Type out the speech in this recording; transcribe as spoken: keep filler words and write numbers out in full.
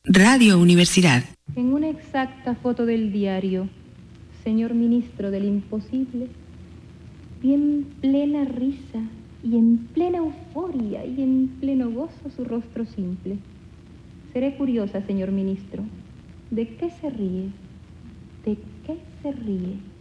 Radio Universidad. En una exacta foto del diario, señor ministro del imposible, vi en plena risa y en plena euforia y en pleno gozo su rostro simple. Seré curiosa, señor ministro. ¿De qué se ríe? ¿De qué se ríe?